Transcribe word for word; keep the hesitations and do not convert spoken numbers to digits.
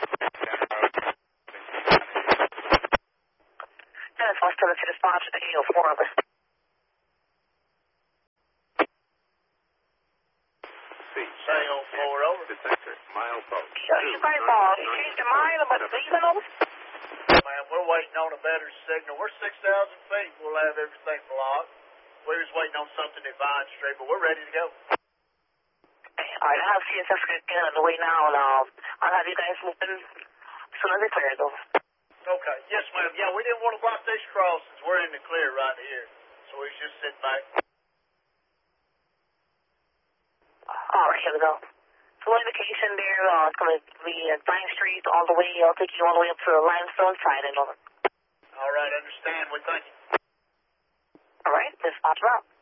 Dennis, West Tennessee to dispatch, A O four over. A O four over. Detector, mile post. You guys all, you changed your mind about leaving them? Man, we're waiting on a better signal. We're six thousand feet. We'll have everything blocked. We're just waiting on something to Vine Street, but we're ready to go. Alright, I have C S S again on the way now, and um, I'll have you guys moving as soon as they clear though. Okay. Yes, ma'am. Yeah, we didn't want to block these crossings. We're in the clear right here. So we just sit back. Alright, here we go. So indication there, uh, it's going to be at Vine Street all the way, I'll take you all the way up to the Limestone side and over. All right, understand. We thank you. Alright, dispatch route.